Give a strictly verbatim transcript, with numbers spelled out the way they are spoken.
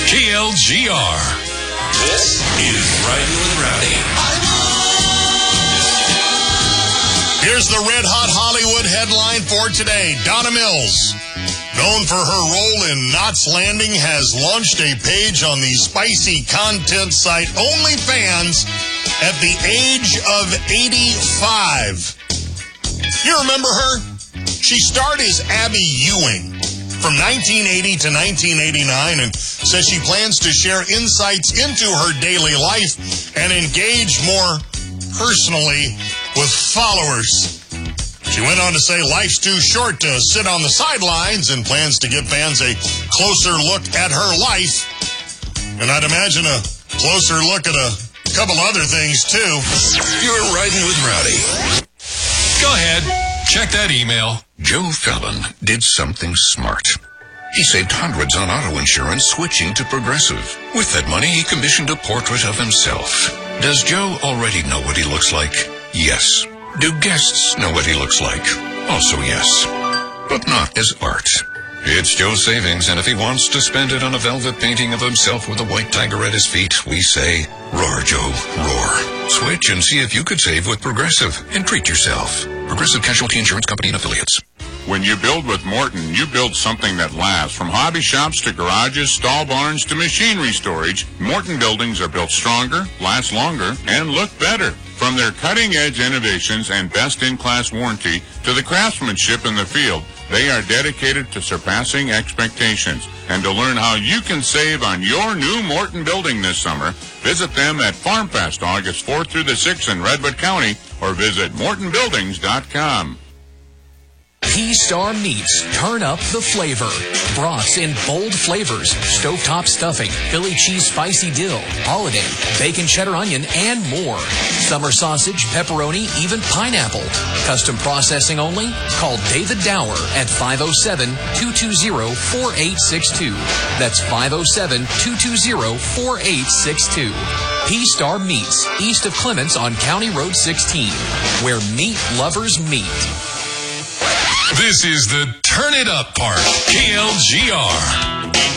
K L G R. This is Riding with Rowdy. Here's the Red Hot Hollywood headline for today. Donna Mills, known for her role in Knots Landing, has launched a page on the spicy content site OnlyFans at the age of eighty-five. You remember her? She starred as Abby Ewing from nineteen eighty to nineteen eighty-nine and says she plans to share insights into her daily life and engage more personally with followers. She went on to say life's too short to sit on the sidelines and plans to give fans a closer look at her life. And I'd imagine a closer look at a couple other things, too. You're Riding with Rowdy. Go ahead. Check that email. Joe Fallon did something smart. He saved hundreds on auto insurance switching to Progressive. With that money, he commissioned a portrait of himself. Does Joe already know what he looks like? Yes. Do guests know what he looks like? Also yes. But not as art. It's Joe's savings, and if he wants to spend it on a velvet painting of himself with a white tiger at his feet, we say, roar, Joe, roar. Switch and see if you could save with Progressive and treat yourself. Progressive Casualty Insurance Company and Affiliates. When you build with Morton, you build something that lasts. From hobby shops to garages, stall barns to machinery storage, Morton buildings are built stronger, last longer, and look better. From their cutting-edge innovations and best-in-class warranty to the craftsmanship in the field, they are dedicated to surpassing expectations. And to learn how you can save on your new Morton building this summer, visit them at Farm Fest August fourth through the sixth in Redwood County or visit morton buildings dot com. P-Star Meats, turn up the flavor. Brats in bold flavors, stovetop stuffing, Philly cheese spicy dill, holiday, bacon cheddar onion, and more. Summer sausage, pepperoni, even pineapple. Custom processing only? Call David Dower at five oh seven, two two zero, four eight six two. That's five oh seven, two two zero, four eight six two. P-Star Meats, east of Clements on County Road sixteen, where meat lovers meet. This is the Turn It Up part. K L G R.